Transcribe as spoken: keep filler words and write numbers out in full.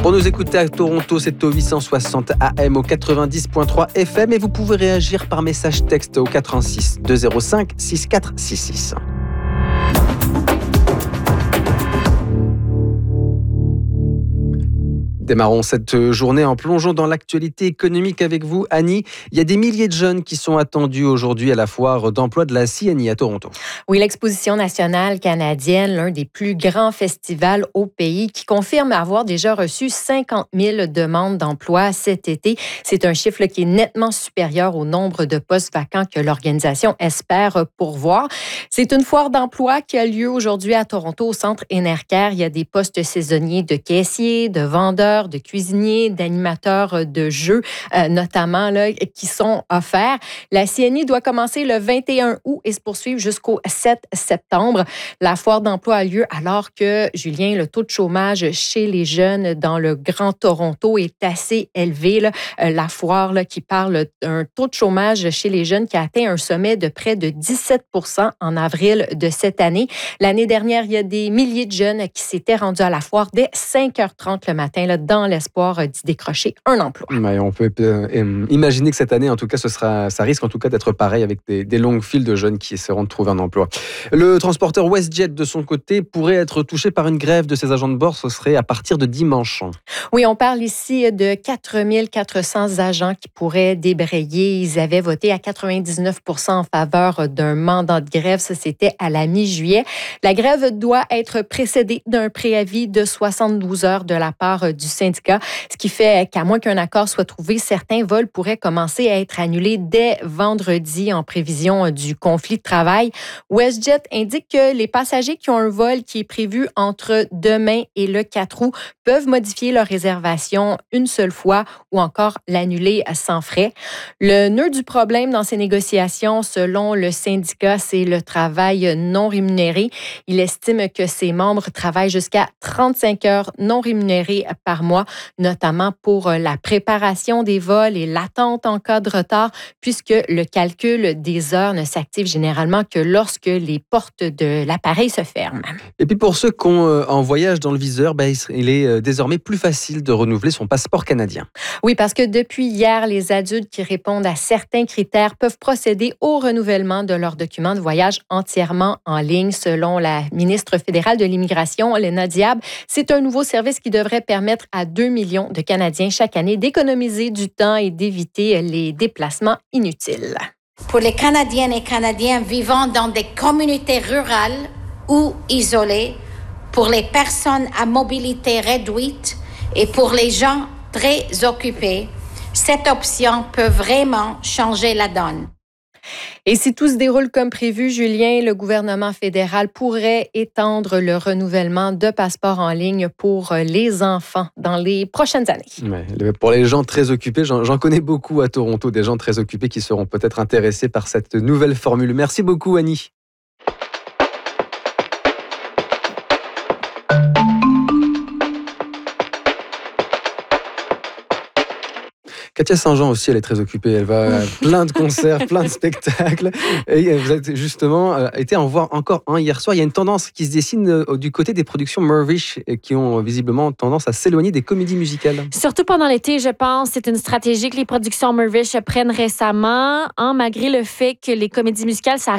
Pour nous écouter à Toronto, c'est au huit cent soixante A M, au quatre-vingt-dix virgule trois F M et vous pouvez réagir par message texte au quatre un six deux zéro cinq six quatre six six. Démarrons cette journée en plongeant dans l'actualité économique avec vous, Annie. Il y a des milliers de jeunes qui sont attendus aujourd'hui à la foire d'emploi de la C N I à Toronto. Oui, l'Exposition nationale canadienne, l'un des plus grands festivals au pays, qui confirme avoir déjà reçu cinquante mille demandes d'emploi cet été. C'est un chiffre là, qui est nettement supérieur au nombre de postes vacants que l'organisation espère pourvoir. C'est une foire d'emploi qui a lieu aujourd'hui à Toronto, au Centre Enercare. Il y a des postes saisonniers de caissiers, de vendeurs, de cuisiniers, d'animateurs de jeux, euh, notamment, là, qui sont offerts. La C N I doit commencer le vingt et un août et se poursuivre jusqu'au sept septembre. La foire d'emploi a lieu alors que, Julien, le taux de chômage chez les jeunes dans le Grand Toronto est assez élevé. Là. Euh, la foire là, qui parle d'un taux de chômage chez les jeunes qui a atteint un sommet de près de dix-sept pour cent en avril de cette année. L'année dernière, il y a des milliers de jeunes qui s'étaient rendus à la foire dès cinq heures trente le matin, là, dans l'espoir d'y décrocher un emploi. Ouais, on peut euh, imaginer que cette année, en tout cas, ce sera, ça risque en tout cas d'être pareil avec des, des longues files de jeunes qui essaieront de trouver un emploi. Le transporteur WestJet, de son côté, pourrait être touché par une grève de ses agents de bord. Ce serait à partir de dimanche. Oui, on parle ici de quatre mille quatre cents agents qui pourraient débrayer. Ils avaient voté à quatre-vingt-dix-neuf pour cent en faveur d'un mandat de grève. Ça, c'était à la mi-juillet. La grève doit être précédée d'un préavis de soixante-douze heures de la part du syndicat, ce qui fait qu'à moins qu'un accord soit trouvé, certains vols pourraient commencer à être annulés dès vendredi en prévision du conflit de travail. WestJet indique que les passagers qui ont un vol qui est prévu entre demain et le quatre août peuvent modifier leur réservation une seule fois ou encore l'annuler sans frais. Le nœud du problème dans ces négociations, selon le syndicat, c'est le travail non rémunéré. Il estime que ses membres travaillent jusqu'à trente-cinq heures non rémunérées par mois, notamment pour la préparation des vols et l'attente en cas de retard, puisque le calcul des heures ne s'active généralement que lorsque les portes de l'appareil se ferment. Et puis pour ceux qui ont en voyage dans le viseur, ben, il est désormais plus facile de renouveler son passeport canadien. Oui, parce que depuis hier, les adultes qui répondent à certains critères peuvent procéder au renouvellement de leurs documents de voyage entièrement en ligne, selon la ministre fédérale de l'immigration, Léna Diab. C'est un nouveau service qui devrait permettre à deux millions de Canadiens chaque année d'économiser du temps et d'éviter les déplacements inutiles. Pour les Canadiennes et Canadiens vivant dans des communautés rurales ou isolées, pour les personnes à mobilité réduite et pour les gens très occupés, cette option peut vraiment changer la donne. Et si tout se déroule comme prévu, Julien, le gouvernement fédéral pourrait étendre le renouvellement de passeports en ligne pour les enfants dans les prochaines années. Ouais, pour les gens très occupés, j'en, j'en connais beaucoup à Toronto, des gens très occupés qui seront peut-être intéressés par cette nouvelle formule. Merci beaucoup, Annie. Katia Saint-Jean aussi, elle est très occupée. Elle va à plein de concerts, plein de spectacles. Et vous avez justement été en voir encore un hier soir. Il y a une tendance qui se dessine du côté des productions Mirvish qui ont visiblement tendance à s'éloigner des comédies musicales. Surtout pendant l'été, je pense. C'est une stratégie que les productions Mirvish prennent récemment, hein, malgré le fait que les comédies musicales, ça